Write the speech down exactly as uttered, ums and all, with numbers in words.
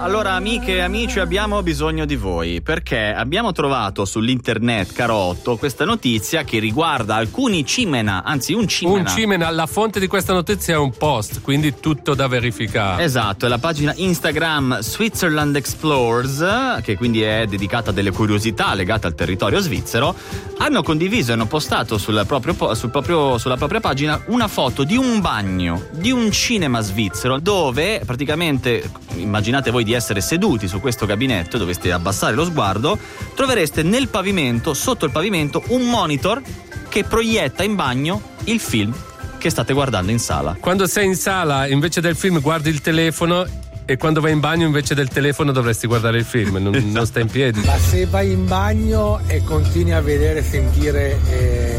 allora amiche e amici, abbiamo bisogno di voi perché abbiamo trovato sull'internet, caro Otto, questa notizia che riguarda alcuni cimena, anzi un cimena. Un cimena, la fonte di questa notizia è un post, quindi tutto da verificare. Esatto, è la pagina Instagram Switzerland Explores, che quindi è dedicata a delle curiosità legate al territorio svizzero. Hanno condiviso e hanno postato sul proprio, sul proprio, sulla propria pagina una foto di un bagno, di un cinema svizzero, dove praticamente, immaginate voi di essere seduti su questo gabinetto, dovreste abbassare lo sguardo, trovereste nel pavimento, sotto il pavimento, un monitor che proietta in bagno il film che state guardando in sala. Quando sei in sala, invece del film guardi il telefono, e quando vai in bagno invece del telefono dovresti guardare il film, non, non stai in piedi. Ma se vai in bagno e continui a vedere e sentire eh...